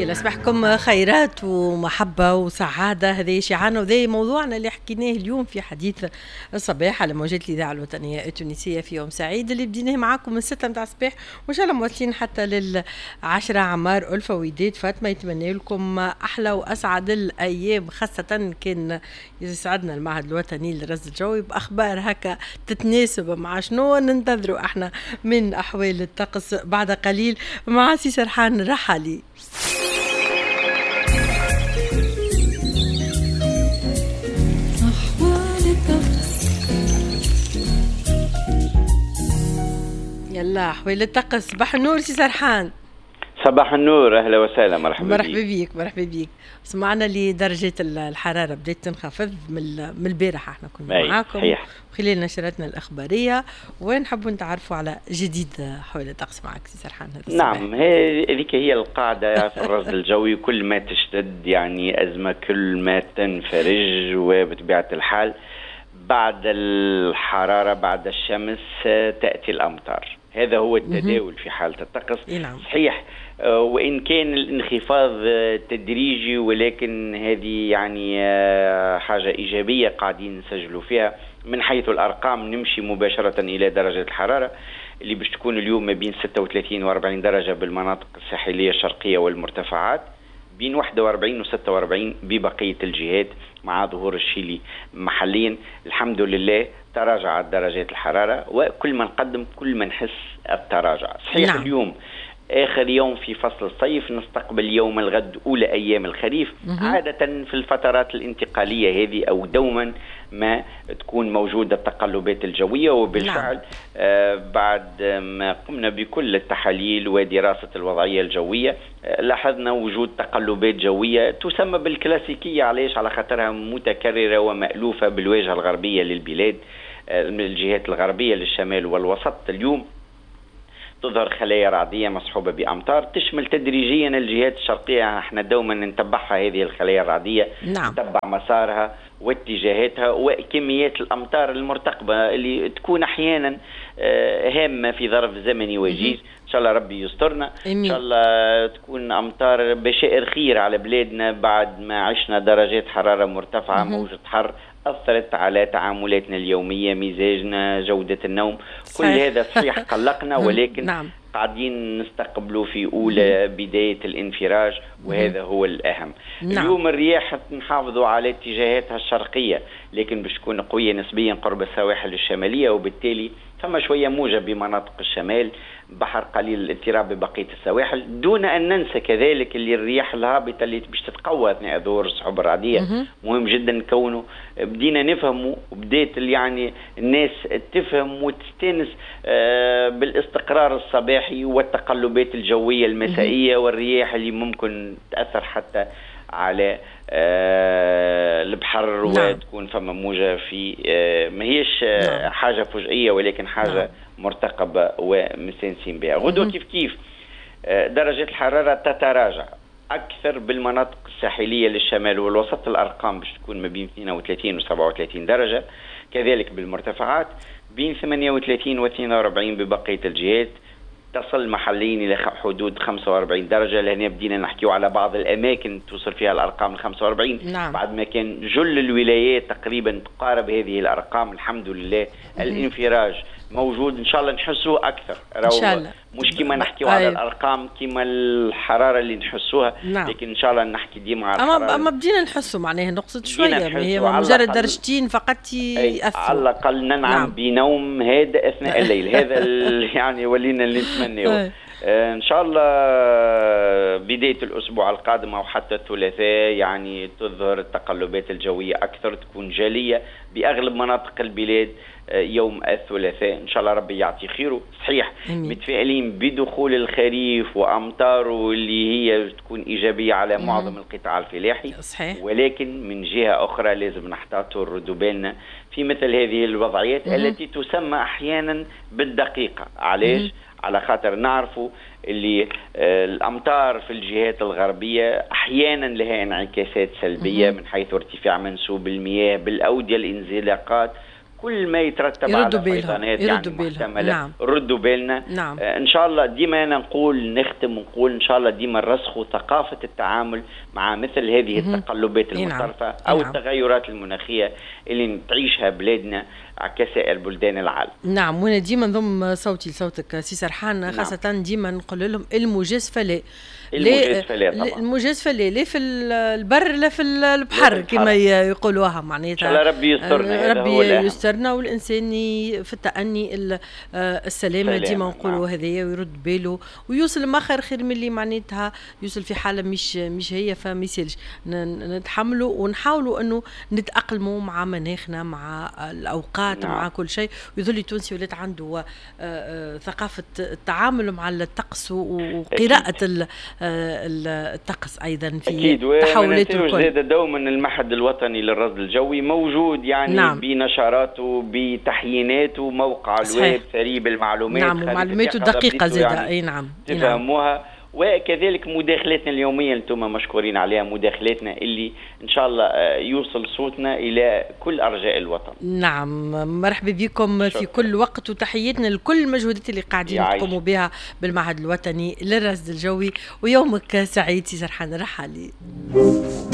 يلا صباحكم خيرات ومحبة وسعادة. هذا شيعان وذي موضوعنا اللي حكيناه اليوم في حديث الصباح على موجات الإذاعة الوطنية التونسية في يوم سعيد اللي بديناه معاكم من 6 متاع الصباح وإن شاء الله موصلين حتى لل10. عمار ألفة وديد فاطمة يتمنى لكم أحلى وأسعد الأيام، خاصة كان يسعدنا المعهد الوطني للرصد الجوي بأخبار هكا تتناسب مع شنو ننتظروا احنا من أحوال الطقس بعد قليل مع سي سرحان رحلي. يلا أحوال الطقس. صباح النور سي سرحان. صباح النور، أهلا وسهلا، مرحبا بيك. سمعنا لي درجة الحرارة بدأت تنخفض من البارح، احنا كنا معاكم خلال نشرتنا الإخبارية ونحبوا نتعرفوا على جديد حول الطقس معك سي سرحان. نعم، هذيك هي القاعدة في الرصد الجوي، كل ما تشتد يعني أزمة كل ما تنفرج، وبطبيعة الحال بعد الحرارة بعد الشمس تأتي الأمطار. هذا هو التداول في حالة الطقس. صحيح، وإن كان الانخفاض تدريجي، ولكن هذه يعني حاجة إيجابية قاعدين نسجلوا فيها. من حيث الأرقام نمشي مباشرة إلى درجة الحرارة اللي باش تكون اليوم ما بين 36 و 40 درجة بالمناطق الساحلية الشرقية والمرتفعات، بين 41 و 46 ببقية الجهات، مع ظهور الشيلي محليا. الحمد لله تراجعت درجات الحرارة، وكل ما نقدم كل ما نحس التراجع. صحيح اليوم آخر يوم في فصل الصيف، نستقبل يوم الغد أولى أيام الخريف. عادة في الفترات الانتقالية هذه أو دوما ما تكون موجودة التقلبات الجوية، وبالفعل بعد ما قمنا بكل التحاليل ودراسة الوضعية الجوية لاحظنا وجود تقلبات جوية تسمى بالكلاسيكية. علاش؟ على خاطرها متكررة ومألوفة بالواجهة الغربية للبلاد، من الجهات الغربية للشمال والوسط. اليوم تظهر خلايا رعدية مصحوبة بأمطار تشمل تدريجيا الجهات الشرقية. احنا دوما نتبعها هذه الخلايا الرعدية، نتبع مسارها واتجاهاتها وكميات الأمطار المرتقبة اللي تكون أحيانا هامة في ظرف زمني وجيز. إن شاء الله ربي يسترنا، إن شاء الله تكون أمطار بشائر خير على بلادنا بعد ما عشنا درجات حرارة مرتفعة، موجة حر أثرت على تعاملاتنا اليومية، مزاجنا، جودة النوم، كل هذا صحيح قلقنا، ولكن قاعدين نستقبلوا في أولى بداية الانفراج، وهذا هو الأهم. اليوم الرياح نحافظوا على اتجاهاتها الشرقية، لكن باش تكون قوية نسبيا قرب السواحل الشمالية، وبالتالي ثم شوية موجة بمناطق الشمال، بحر قليل الاضطراب ببقية السواحل، دون أن ننسى كذلك اللي الرياح الهابطة اللي باش تتقوى أثناء ظهور السحب الرعدية. مهم جدا نكونوا بدينا نفهموا، وبدأت يعني الناس تفهم وتستانس بالاستقرار الصباحي والتقلبات الجوية المسائية والرياح اللي ممكن تأثر حتى على البحر، وتكون فما موجة في ما هيش حاجة فجئية، ولكن حاجة مرتقبة ومستانسين بها. غدوة كيف درجة الحرارة تتراجع أكثر بالمناطق الساحلية للشمال والوسط. الأرقام باش تكون ما بين 32 و 37 درجة، كذلك بالمرتفعات بين 38 و 42 ببقية الجهات، تصل محليا إلى حدود 45 درجة. لهنا بدينا نحكيو على بعض الأماكن توصل فيها الأرقام ل 45. بعد ما كان جل الولايات تقريبا تقارب هذه الأرقام. الحمد لله الانفراج موجود، إن شاء الله نحسوه أكثر. إن شاء الله مش كما نحكيو على الأرقام كما الحرارة اللي نحسوها، لكن إن شاء الله نحكي ديما على الحرارة. أما بدينا نحسوا معناها نقصد شوية، هي مجرد درجتين فقط يأثروا. على الأقل ننعم بنوم هادئ أثناء الليل. هذا يعني ولينا اللي نتمناه. إن شاء الله بداية الأسبوع القادم أو حتى الثلاثاء يعني تظهر التقلبات الجوية أكثر، تكون جالية بأغلب مناطق البلاد يوم الثلاثاء. إن شاء الله ربي يعطي خيره. صحيح متفائلين بدخول الخريف وأمطاره اللي هي تكون إيجابية على معظم القطاع الفلاحي، ولكن من جهة أخرى لازم نحتاطوا الردو بالنا في مثل هذه الوضعيات التي تسمى أحيانا بالدقيقة. علاش؟ على خاطر نعرفوا اللي الأمطار في الجهات الغربية أحيانا لها انعكاسات سلبية من حيث ارتفاع منسوب المياه بالأودية، الانزلاقات، كل ما يترتب على فيضانات يعني محتملة نعم. ردوا بالنا. نعم. إن شاء الله ديما أنا نختم إن شاء الله ديما نرسخوا ثقافة التعامل مع مثل هذه التقلبات المتطرفة أو التغيرات المناخية اللي تعيشها بلادنا كسائر بلدان العالم. نعم، وانا ديما نضم صوتي لصوتك سي سرحان، خاصة ديما نقول لهم المجازفة لا. المجازفة لا في البر لا في البحر كما يقولوها، معناتها ان شاء الله ربي يسترنا. ربي يسترنا، والانسان في التأني السلامة ديما نقولوا هذايا، ويرد باله ويوصل ماخر خير من اللي معناتها يوصل في حالة مش هي، فما يسالش نتحملوا ونحاولوا انه نتأقلموا مع مناخنا مع الاوقات مع كل شيء، ويظل التونسي ولات عنده ثقافة التعامل مع الطقس وقراءة الطقس ايضا في تحولات الكل. دوما المعهد الوطني للرصد الجوي موجود يعني بنشاراته بتحييناته، موقع الويب ثري بالمعلومات. نعم، ومعلوماته دقيقة زادة. يعني اي نعم تفهموها. وكذلك مداخلاتنا اليومية انتم مشكورين عليها، مداخلاتنا اللي ان شاء الله يوصل صوتنا الى كل ارجاء الوطن. نعم، مرحبا بكم في كل وقت، وتحياتنا لكل المجهودات اللي قاعدين تقوموا بها بالمعهد الوطني للرصد الجوي، ويومك سعيد سي سرحان الرحالي.